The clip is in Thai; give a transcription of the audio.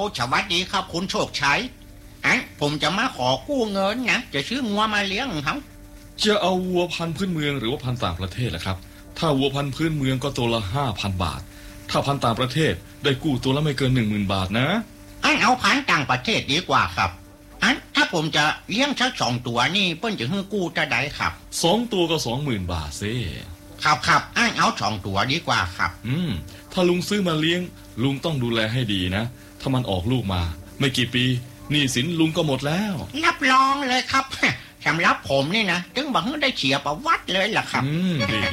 สวัสดีครับคุณโชคชัยผมจะมาขอกู้เงินนะจะซื้องัวมาเลี้ยงครับจะเอาวัวพันธุ์พื้นเมืองหรือว่าพันธุ์ต่างประเทศล่ะครับถ้าวัวพันธุ์พื้นเมืองก็ตัวละ 5,000 บาทถ้าพันธุ์ต่างประเทศได้กู้ตัวละไม่เกิน 10,000 บาทนะเอาพันธุ์ต่างประเทศดีกว่าครับถ้าผมจะเลี้ยงสัก2 ตัวนี่เปิ้นจะให้กู้จะได้ครับ 2 ตัวก็ 20,000 บาทซิครับเอา2 ตัวดีกว่าครับถ้าลุงซื้อมาเลี้ยงลุงต้องดูแลให้ดีนะถ้ามันออกลูกมาไม่กี่ปีหนี้สินลุงก็หมดแล้วรับรองเลยครับสำหรับผมนี่นะถึงบอกให้ได้เฉียบประวัติเลยล่ะครับดี